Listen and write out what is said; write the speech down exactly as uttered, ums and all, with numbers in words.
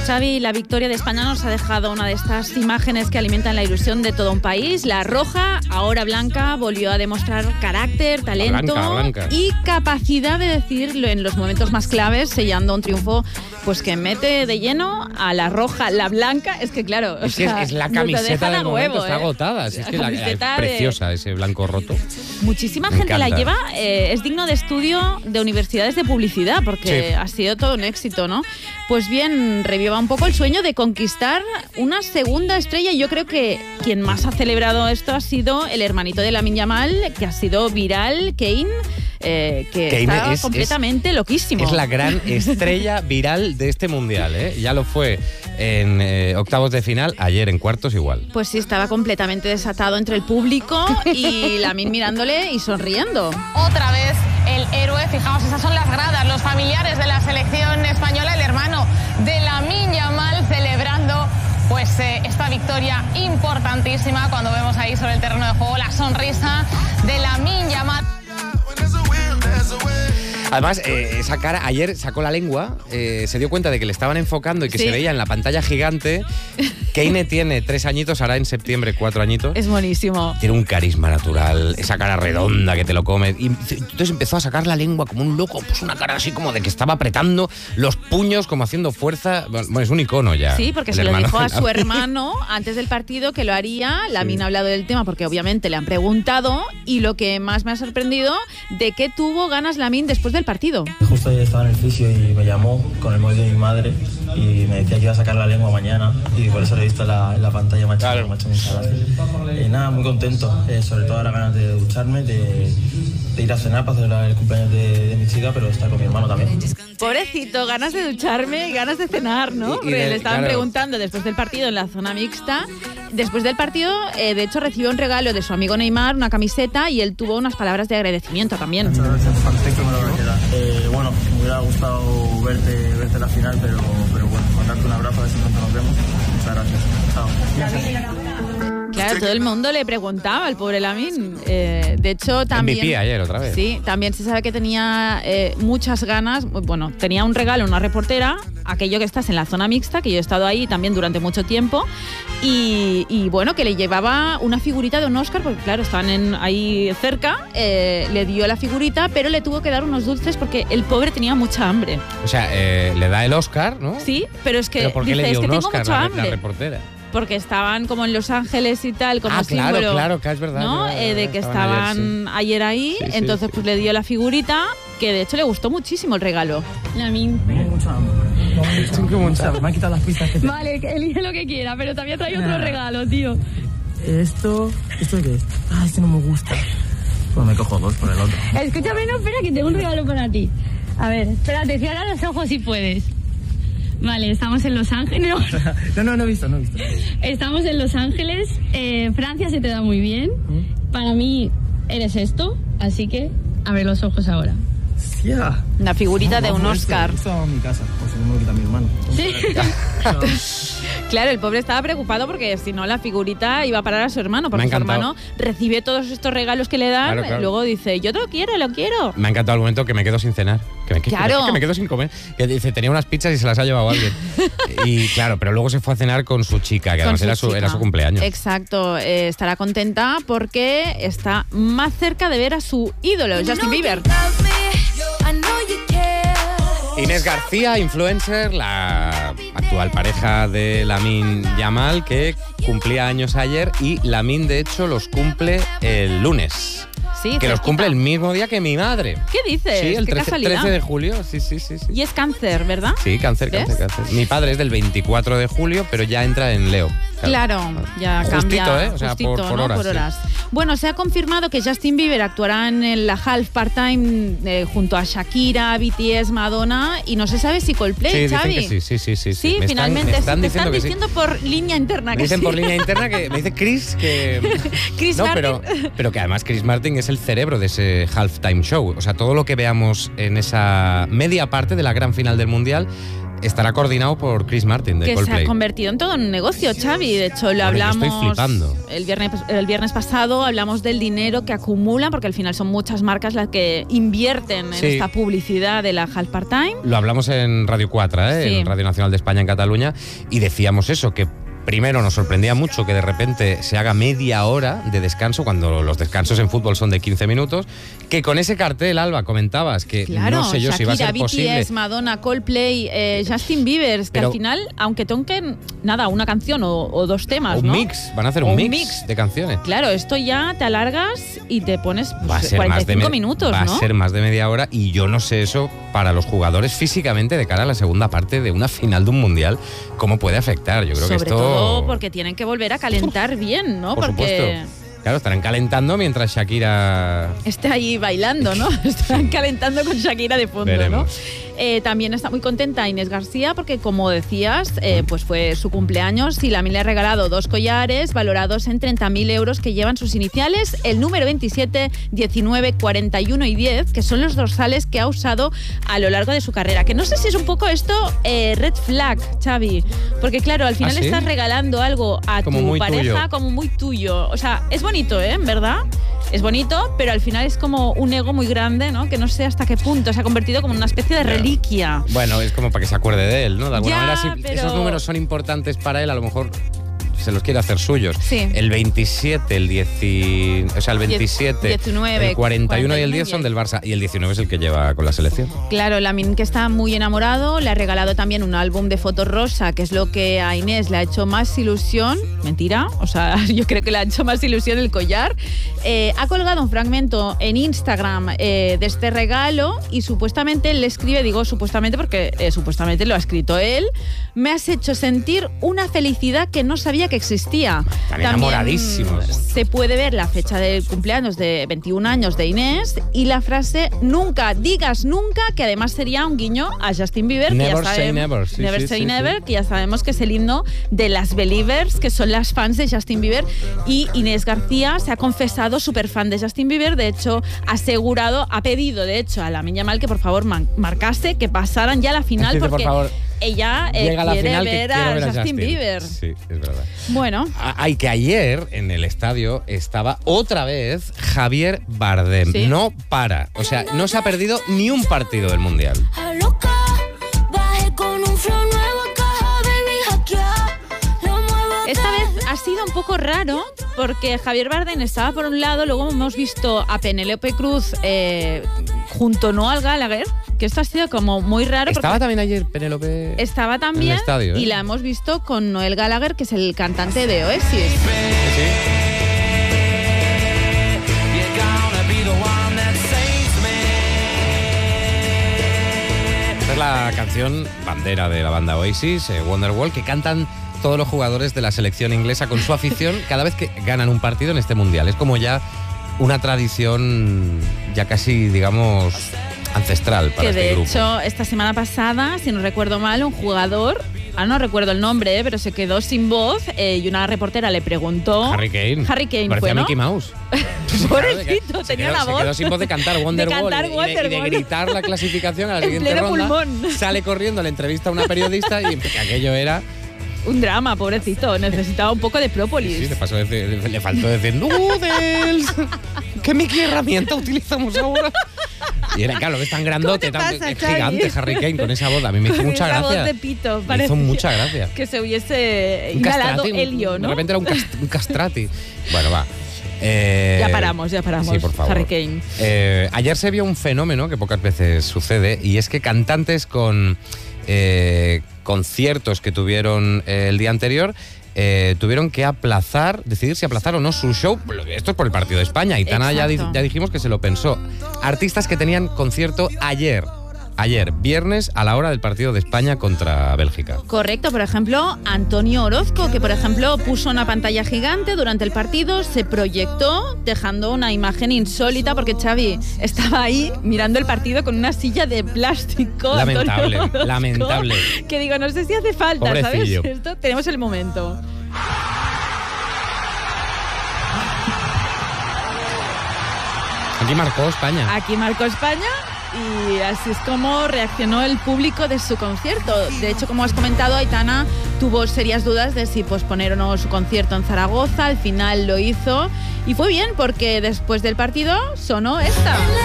Xavi, la victoria de España nos ha dejado una de estas imágenes que alimentan la ilusión de todo un país. La roja, ahora blanca, volvió a demostrar carácter, talento blanca, blanca. y capacidad de decirlo en los momentos más claves, sellando un triunfo pues que mete de lleno a la roja. La blanca, es que claro, es, o que sea, es, es la camiseta del momento, huevo, está ¿eh? agotada. Es, es que la, es de... preciosa ese blanco roto. Muchísima Me gente encanta. la lleva, eh, es digno de estudio de universidades de publicidad, porque Sí. ha sido todo un éxito, ¿no? Pues bien, reviva un poco el sueño de conquistar una segunda estrella. Yo creo que quien más ha celebrado esto ha sido el hermanito de Lamine Yamal, que ha sido viral, Kane, eh, que Kane está es- completamente es- loquísimo. Es la gran estrella viral de este mundial, ¿eh? Ya lo fue en eh, octavos de final, ayer en cuartos igual. Pues sí, estaba completamente desatado entre el público y Lamine mirándole y sonriendo. Otra vez el héroe, fijaos, esas son las gradas, los familiares de la selección española, el hermano de Lamine Yamal celebrando pues eh, esta victoria importantísima cuando vemos ahí sobre el terreno de juego la sonrisa de Lamine Yamal. Además, eh, esa cara, ayer sacó la lengua, eh, se dio cuenta de que le estaban enfocando y que Sí. se veía en la pantalla gigante. Kane tiene tres añitos, hará en septiembre cuatro añitos. Es buenísimo. Tiene un carisma natural, esa cara redonda que te lo come. Y entonces empezó a sacar la lengua como un loco, pues una cara así como de que estaba apretando los puños, como haciendo fuerza. Bueno, es un icono ya. Sí, porque el se lo hermano dijo a de su Lamine. hermano antes del partido que lo haría. Lamine ha hablado del tema porque obviamente le han preguntado, y lo que más me ha sorprendido, de qué tuvo ganas Lamine después del partido. Justo ayer estaba en el fisio y me llamó con el móvil de mi madre y me decía que iba a sacar la lengua mañana, y por eso lo he visto en la, en la pantalla, me ha hecho, Claro. me ha hecho mucha gracia. Y nada, muy contento, eh, sobre todo ahora ganas de ducharme, de, de ir a cenar para celebrar el cumpleaños de, de mi chica, pero estar con mi hermano también. Pobrecito, ganas de ducharme y ganas de cenar, ¿no? Y- y Porque de- le estaban claro. preguntando después del partido en la zona mixta. Después del partido, eh, de hecho, recibió un regalo de su amigo Neymar, una camiseta, y él tuvo unas palabras de agradecimiento también. Muchas gracias, perfecto, me lo voy a quedar. Eh, bueno, me hubiera gustado verte, verte en la final, pero, pero bueno, mandarte un abrazo, a ver si pronto nos vemos. Muchas gracias. Chao. Claro, todo el mundo le preguntaba al pobre Lamine. Eh, de hecho, también... M V P ayer otra vez. Sí, también se sabe que tenía eh, muchas ganas. Bueno, tenía un regalo, una reportera, aquello que estás en la zona mixta, que yo he estado ahí también durante mucho tiempo, y, y bueno, que le llevaba una figurita de un Oscar, porque claro, estaban en, ahí cerca, eh, le dio la figurita, pero le tuvo que dar unos dulces porque el pobre tenía mucha hambre. O sea, eh, le da el Oscar, ¿no? Sí, pero es que ¿Pero por qué dice, le dio es que un tengo Oscar mucha la, la hambre. reportera? Porque estaban como en Los Ángeles y tal, como Ah, claro, símbolo, claro, que es verdad, ¿no? verdad, Eh, de que estaban estaban ayer, ahí, Sí, sí, entonces sí. pues le dio la figurita, que de hecho le gustó muchísimo el regalo. Lamine. Tengo mucha hambre. Tengo mucha hambre. Me han quitado las pistas que te... Vale, elige lo que quiera, pero también trae otro regalo, tío. Esto... ¿Esto qué es? Ah, este no me gusta. Pues me cojo dos por el otro. Escúchame, no, espera, que tengo un regalo para ti. A ver, espérate, cierra los ojos si puedes. Vale, estamos en Los Ángeles. No, no, no he visto, no he visto. Estamos en Los Ángeles. Eh, Francia se te da muy bien. Para mí eres esto, así que abre los ojos ahora. ¡Hostia! La figurita de un Vamos, Oscar. Esto, esto a mi casa, pues me lo quita mi hermano. Sí. Claro, el pobre estaba preocupado porque si no la figurita iba a parar a su hermano, porque Me ha su encantado. hermano recibe todos estos regalos que le dan, Claro, claro. y luego dice, yo te lo quiero, lo quiero. Me ha encantado el momento que me quedo sin cenar. Que me, que- Claro. que me quedo sin comer. Que dice, tenía unas pizzas y se las ha llevado alguien. Y claro, pero luego se fue a cenar con su chica, que Con además era su, chica. era su cumpleaños. Exacto, eh, estará contenta porque está más cerca de ver a su ídolo, Justin Bieber. Inés García, influencer, la actual pareja de Lamine Yamal, que cumplía años ayer, y Lamine, de hecho, los cumple el lunes. Sí, Que los cerquita. cumple el mismo día que mi madre. ¿Qué dices? Sí, el Qué trece, casualidad. trece de julio. Sí, sí, sí. sí. Y es cáncer, ¿verdad? Sí, cáncer, ¿Ves? cáncer, cáncer. Mi padre es del veinticuatro de julio, pero ya entra en Leo. Claro, ya Justito, cambia. ¿eh? O sea, justito, por, por ¿no? horas. Por sí. horas. Bueno, se ha confirmado que Justin Bieber actuará en el- la Half Part-Time eh, junto a Shakira, B T S, Madonna, y no se sabe si Coldplay, Sí, dicen Xavi. que sí, sí, sí, sí. Sí, Me están- finalmente me están te diciendo están que sí. diciendo por línea interna Me que dicen sí. por línea interna que me dice Chris que Chris no, Martin. pero pero que además Chris Martin es el cerebro de ese halftime show. O sea, todo lo que veamos en esa media parte de la gran final del mundial estará coordinado por Chris Martin de que Coldplay. Se ha convertido en todo un negocio, Xavi. De hecho, lo Bueno, hablamos yo estoy flipando. El viernes, el viernes pasado, hablamos del dinero que acumulan, porque al final son muchas marcas las que invierten en Sí. esta publicidad de la Half Part Time. Lo hablamos en Radio cuatro, ¿eh? Sí. En Radio Nacional de España en Cataluña, y decíamos eso, que primero nos sorprendía mucho que de repente se haga media hora de descanso cuando los descansos en fútbol son de quince minutos, que con ese cartel, Alba, comentabas que Claro, no sé yo Shakira, si va a ser B T posible. S, Madonna, Coldplay, eh, Justin Bieber, que Pero- al final, aunque toquen nada, una canción o, o dos temas, Un ¿no? mix, van a hacer un, O un mix, mix. de canciones. Claro, esto ya te alargas y te pones pues, Va a ser cuarenta y más de cinco me- minutos, va ¿no? a ser más de media hora, y yo no sé eso para los jugadores físicamente de cara a la segunda parte de una final de un mundial, cómo puede afectar. Yo creo Sobre que esto todo porque tienen que volver a calentar bien, ¿no? por porque supuesto. Claro, estarán calentando mientras Shakira. esté ahí bailando, ¿no? Estarán calentando con Shakira de fondo, Veremos. ¿no? Eh, también está muy contenta Inés García porque, como decías, eh, pues fue su cumpleaños y la Lamin le ha regalado dos collares valorados en treinta mil euros que llevan sus iniciales, el número veintisiete, diecinueve, cuarenta y uno y diez, que son los dorsales que ha usado a lo largo de su carrera. Que no sé si es un poco esto eh, red flag, Xavi, porque claro, al final ¿Ah, sí? estás regalando algo a Como tu muy pareja tuyo. como muy tuyo. O sea, es bonito, ¿eh? En verdad. Es bonito, pero al final es como un ego muy grande, ¿no? Que no sé hasta qué punto se ha convertido como en una especie de Claro. reliquia. Bueno, es como para que se acuerde de él, ¿no? De alguna Ya, manera, si pero- esos números son importantes para él, a lo mejor se los quiere hacer suyos. Sí. El veintisiete, el diez, o sea, el veintisiete, diecinueve, el cuarenta y uno y el cuarenta y uno diez y son diez. del Barça, y el diecinueve es el que lleva con la selección. Claro, Lamin, que está muy enamorado, le ha regalado también un álbum de fotos rosa, que es lo que a Inés le ha hecho más ilusión. Mentira, o sea, yo creo que le ha hecho más ilusión el collar. Eh, ha colgado un fragmento en Instagram eh, de este regalo y supuestamente él le escribe, digo supuestamente porque eh, supuestamente lo ha escrito él, me has hecho sentir una felicidad que no sabía que existía. Están enamoradísimos. Se puede ver la fecha del cumpleaños de veintiún años de Inés y la frase nunca digas nunca, que además sería un guiño a Justin Bieber. que Never ya say sabemos- never, sí, Never sí, say sí, never, sí. que ya sabemos que es el himno de las Believers, que son las fans de Justin Bieber. Y Inés García se ha confesado súper fan de Justin Bieber. De hecho, ha asegurado, ha pedido de hecho a Lamin Yamal que por favor man- marcase, que pasaran ya la final, Dice, por porque favor, ella eh, llega a la quiere final que ver quiero a ver a Justin, Justin. Bieber. Sí, es verdad. Bueno. Hay que ayer en el estadio estaba otra vez Javier Bardem. Sí. No para. O sea, no se ha perdido ni un partido del Mundial. A loca, bajé con un flow nuevo, caja, baby, hackea. Lo muevo Esta vez ha sido un poco raro porque Javier Bardem estaba por un lado, luego hemos visto a Penélope Cruz eh, junto a Noel Gallagher, que esto ha sido como muy raro. Estaba porque también ayer Penélope. estaba también en el estadio, ¿eh? y la hemos visto con Noel Gallagher, que es el cantante de Oasis. Sí. Esta es la canción bandera de la banda Oasis, eh, Wonderwall, que cantan todos los jugadores de la selección inglesa con su afición cada vez que ganan un partido en este mundial. Es como ya una tradición ya casi, digamos, ancestral para Que este de grupo. hecho, esta semana pasada, si no recuerdo mal, un jugador, ah, no recuerdo el nombre, eh, pero se quedó sin voz eh, y una reportera le preguntó. Harry Kane. Harry Kane Parecía fue, ¿no? Mickey Mouse. Pobrecito, Se tenía quedó- la voz. Se quedó sin voz de cantar Wonderwall cantar y, de, y de- y de Wonderwall. gritar la clasificación a la En siguiente pleno ronda. pulmón. Sale corriendo, le entrevista a una periodista y que aquello era... Un drama, pobrecito. Necesitaba un poco de própolis. Sí, le, pasó decir- le, le faltó decir ¡Noodles! ¿Qué Mickey herramienta utilizamos ahora? Y era, claro, que es tan grandote, ¿Cómo te tan, pasa, es Xavi? gigante Harry Kane con esa voz. A mí me hizo Con mucha esa gracia. voz de pito, me parece hizo mucha gracia. que se hubiese Un inhalado castrati, un- helio, De ¿no? repente era un, cast- un castrati. Bueno, va. Eh, Ya paramos, ya paramos, Sí, por favor. Harry Kane. Eh, ayer se vio un fenómeno que pocas veces sucede, y es que cantantes con eh, conciertos que tuvieron eh, el día anterior eh, tuvieron que aplazar, decidir si aplazar o no su show. Esto es por el partido de España. Y Tana ya, di- Exacto. ya dijimos que se lo pensó. Artistas que tenían concierto ayer. Ayer, viernes, a la hora del partido de España contra Bélgica. Correcto, por ejemplo, Antonio Orozco, que por ejemplo puso una pantalla gigante durante el partido, se proyectó dejando una imagen insólita porque Xavi estaba ahí mirando el partido con una silla de plástico. Lamentable, Antonio Orozco, lamentable. Que digo, no sé si hace falta, Pobrecillo. ¿sabes? Esto tenemos el momento. Aquí marcó España. Aquí marcó España Y así es como reaccionó el público de su concierto. De hecho, como has comentado, Aitana tuvo serias dudas de si posponer o no su concierto en Zaragoza. Al final lo hizo y fue bien porque después del partido sonó esta.